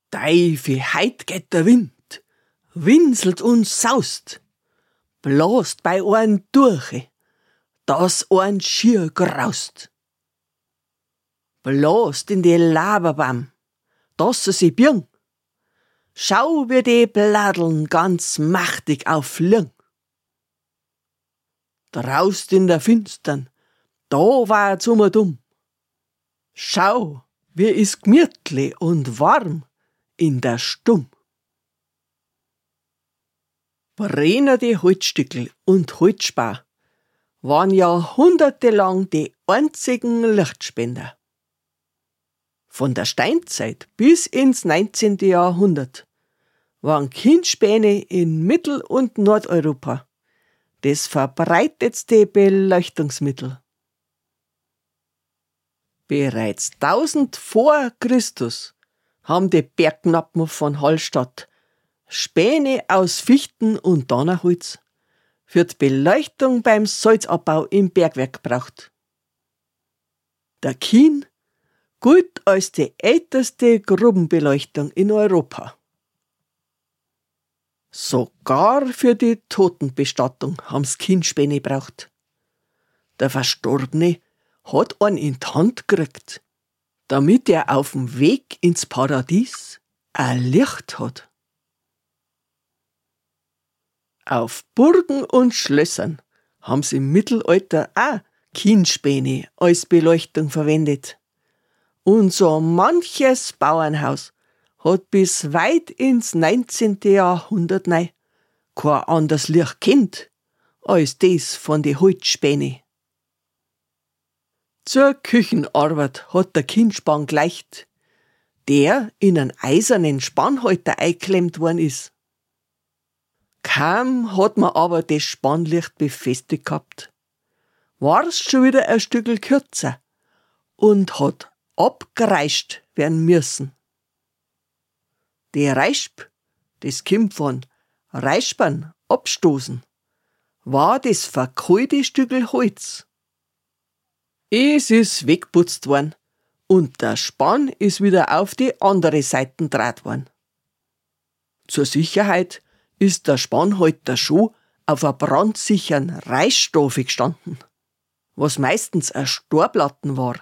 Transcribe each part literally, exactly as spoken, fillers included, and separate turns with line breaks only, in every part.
Teifi, heut geht der Wind, winselt und saust, blast bei ein durch, dass ein schier graust. Blast in die Laberbaum, dass sie sich birgen. Schau, wie die Bladeln ganz machtig auffliegen. Draust in der Finstern, da war's um und um. Schau, wie is gemütlich und warm in der Stumm. Brennende Holzstückel und Holzspar waren jahrhundertelang die einzigen Lichtspender. Von der Steinzeit bis ins neunzehnte. Jahrhundert waren Kindspäne in Mittel- und Nordeuropa das verbreitetste Beleuchtungsmittel. Bereits tausend vor Christus haben die Bergknappen von Hallstatt Späne aus Fichten und Donnerholz für die Beleuchtung beim Salzabbau im Bergwerk gebraucht. Der Kien gilt als die älteste Grubenbeleuchtung in Europa. Sogar für die Totenbestattung haben's Kienspäne gebraucht. Der Verstorbene hat einen in die Hand gekriegt, damit er auf dem Weg ins Paradies ein Licht hat. Auf Burgen und Schlössern haben sie im Mittelalter auch Kienspäne als Beleuchtung verwendet. Und so manches Bauernhaus hat bis weit ins neunzehnte. Jahrhundert nei kein anderes Licht kennt als das von den Holzspäne. Zur Küchenarbeit hat der Kienspan gleicht, der in einen eisernen Spannhalter eingeklemmt worden ist. Kaum hat man aber das Spannlicht befestigt gehabt, war's schon wieder ein Stückel kürzer und hat abgereischt werden müssen. Die Reisp, das kommt von Reispern, abstoßen, war das verkohlte Stückel Holz. Es ist weggeputzt worden und der Spann ist wieder auf die andere Seite draht worden. Zur Sicherheit ist der Spannhalter schon auf einer brandsicheren Reisstufe gestanden, was meistens ein Storplatten war.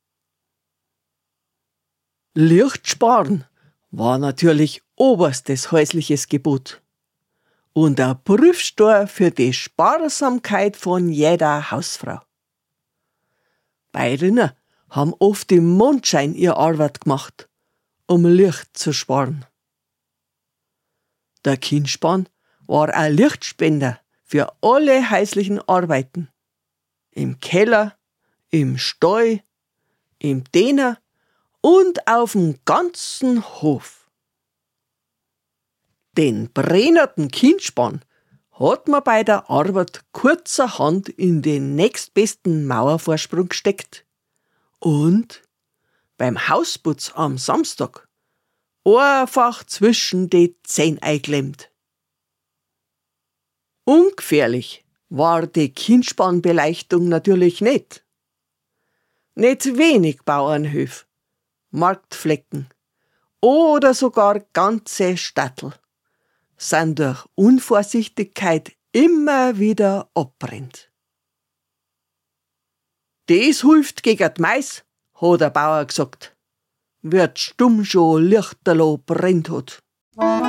Licht sparen war natürlich oberstes häusliches Gebot und ein Prüfstein für die Sparsamkeit von jeder Hausfrau. Bäuerinnen haben oft im Mondschein ihre Arbeit gemacht, um Licht zu sparen. Der Kienspan war ein Lichtspender für alle häuslichen Arbeiten. Im Keller, im Stall, im Däner und auf dem ganzen Hof. Den brennerten Kienspan hat man bei der Arbeit kurzerhand in den nächstbesten Mauervorsprung gesteckt und beim Hausputz am Samstag einfach zwischen die Zähne eingeklemmt. Ungefährlich war die Kienspanbeleuchtung natürlich nicht. Nicht wenig Bauernhöfe, Marktflecken oder sogar ganze Städtel sind durch Unvorsichtigkeit immer wieder abbrennt. Das hilft gegen die Mais, hat der Bauer gesagt, wird stumm schon lichterloh brennt hat.